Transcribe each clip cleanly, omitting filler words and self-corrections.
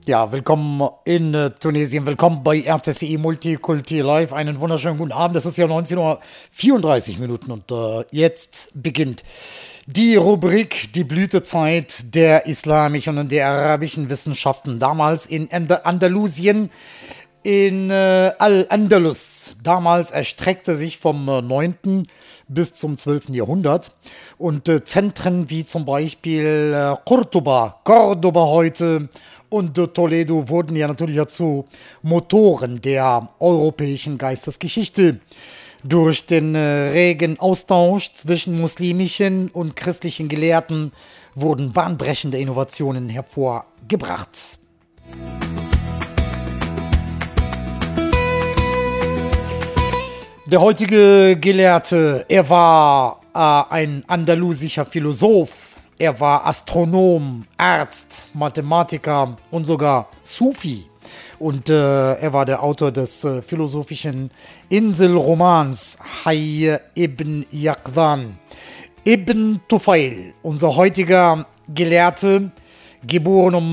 Ja, willkommen in Tunesien, willkommen bei RTCI Multikulti Live. Einen wunderschönen guten Abend. Es ist ja 19:34 und jetzt beginnt die Rubrik Die Blütezeit der islamischen und der arabischen Wissenschaften. Damals in Andalusien, in Al-Andalus. Damals erstreckte sich vom 9. bis zum 12. Jahrhundert. Und Zentren wie zum Beispiel Cordoba heute und Toledo wurden ja natürlich dazu Motoren der europäischen Geistesgeschichte. Durch den regen Austausch zwischen muslimischen und christlichen Gelehrten wurden bahnbrechende Innovationen hervorgebracht. Der heutige Gelehrte, er war ein andalusischer Philosoph, er war Astronom, Arzt, Mathematiker und sogar Sufi. Und er war der Autor des philosophischen Inselromans Hayy ibn Yaqdhan. Ibn Tufail, unser heutiger Gelehrte, geboren um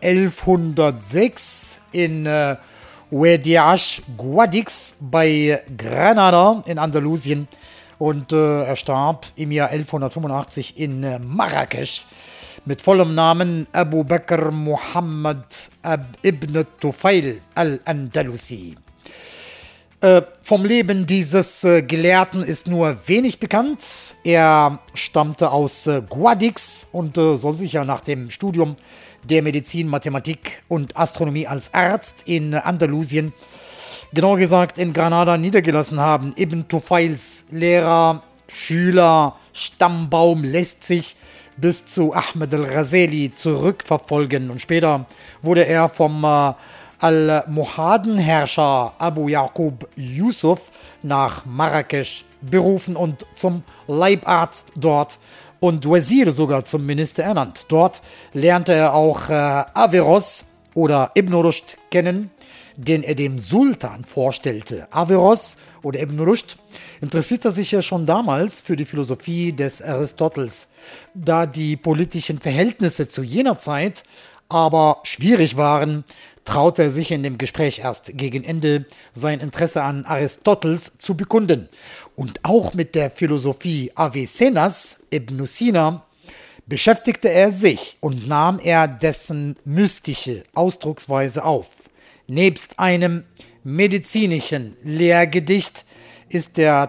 1106 in Wediash Guadix bei Granada in Andalusien und er starb im Jahr 1185 in Marrakesch mit vollem Namen Abu Bakr Muhammad ibn Tufail al-Andalusi. Vom Leben dieses Gelehrten ist nur wenig bekannt. Er stammte aus Guadix und soll sich ja nach dem Studium der Medizin, Mathematik und Astronomie als Arzt in Andalusien, genauer gesagt in Granada, niedergelassen haben. Ibn Tufails Lehrer, Schüler, Stammbaum lässt sich bis zu Ahmed al-Ghazali zurückverfolgen und später wurde er vom Almohaden-Herrscher Abu Yaqub Yusuf nach Marrakesch berufen und zum Leibarzt dort und Wazir sogar zum Minister ernannt. Dort lernte er auch Averroes oder Ibn Rushd kennen, den er dem Sultan vorstellte. Averroes oder Ibn Rushd interessierte sich ja schon damals für die Philosophie des Aristoteles, da die politischen Verhältnisse zu jener Zeit aber schwierig waren, traute er sich in dem Gespräch erst gegen Ende sein Interesse an Aristoteles zu bekunden. Und auch mit der Philosophie Avicennas, Ibn Sina, beschäftigte er sich und nahm er dessen mystische Ausdrucksweise auf. Nebst einem medizinischen Lehrgedicht ist der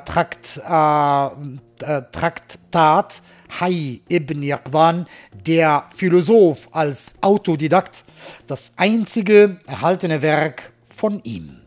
Traktat Hayy ibn Yaqdhan, der Philosoph als Autodidakt, das einzige erhaltene Werk von ihm.